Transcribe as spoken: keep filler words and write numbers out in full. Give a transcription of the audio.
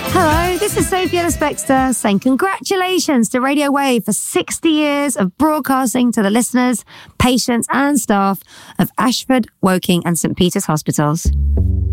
Hello, this is Sophie Ellis-Bextor saying congratulations to Radio Wave for sixty years of broadcasting to the listeners, patients and staff of Ashford, Woking and St Peter's Hospitals.